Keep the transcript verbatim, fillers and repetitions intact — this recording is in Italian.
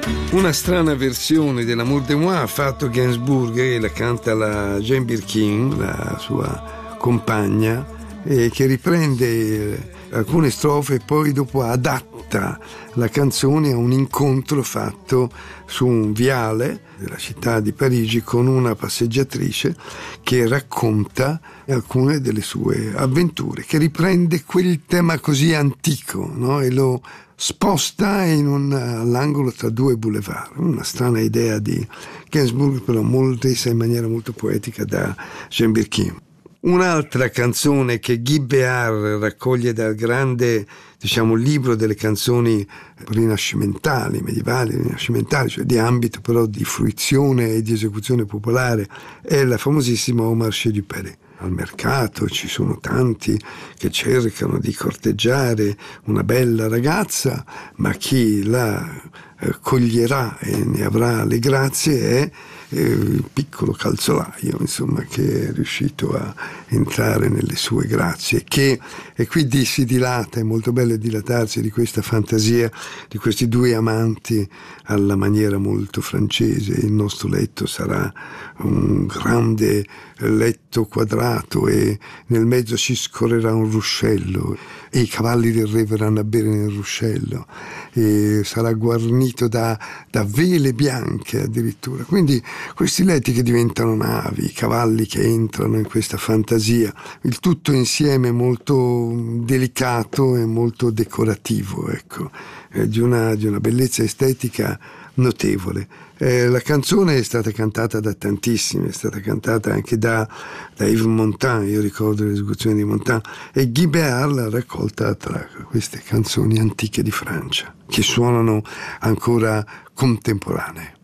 Una strana versione dell'Amour de moi ha fatto Gainsbourg, e la canta la Jane Birkin, la sua compagna, e che riprende alcune strofe e poi dopo adatta la canzone a un incontro fatto su un viale della città di Parigi con una passeggiatrice che racconta alcune delle sue avventure, che riprende quel tema così antico, no? E lo sposta in un, all'angolo tra due boulevard. Una strana idea di Gainsbourg, però molto resa in maniera molto poetica da Jane Birkin. Un'altra canzone che Guy Béart raccoglie dal grande, diciamo, libro delle canzoni rinascimentali, medievali, rinascimentali, cioè di ambito però di fruizione e di esecuzione popolare, è la famosissima Au marché du Palais. Al mercato ci sono tanti che cercano di corteggiare una bella ragazza, ma chi la eh, coglierà e ne avrà le grazie è il piccolo calzolaio, insomma, che è riuscito a entrare nelle sue grazie, che e quindi si dilata, è molto bello dilatarsi di questa fantasia di questi due amanti alla maniera molto francese. Il nostro letto sarà un grande letto quadrato e nel mezzo ci scorrerà un ruscello e i cavalli del re verranno a bere nel ruscello e sarà guarnito da, da vele bianche addirittura. Quindi questi letti che diventano navi, i cavalli che entrano in questa fantasia, il tutto insieme molto delicato e molto decorativo, ecco, eh, di una, di una bellezza estetica notevole. Eh, la canzone è stata cantata da tantissimi, è stata cantata anche da, da Yves Montand, io ricordo l'esecuzione di Montand, e Guy Béart l'ha raccolta tra queste canzoni antiche di Francia, che suonano ancora contemporanee.